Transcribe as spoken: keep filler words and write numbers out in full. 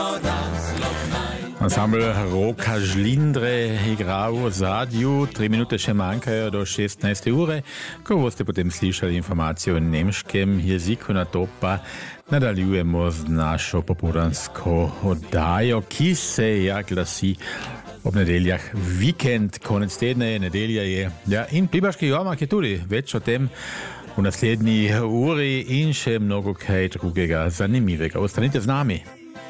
Ensemble Roka Žlindre igra v zadju, tri minute še manjkajo do šestnajste ure, ko boste potem slišali informacije o nemškem jeziku, na to pa nadaljujemo z našo popoldansko oddajo, ki se ja glasi ob nedeljah vikend, konec tedna je, nedelja je. Ja, in Plibaški jomak je tudi, več o tem v naslednji uri in še mnogo kaj drugega zanimivega. Ostanite z nami.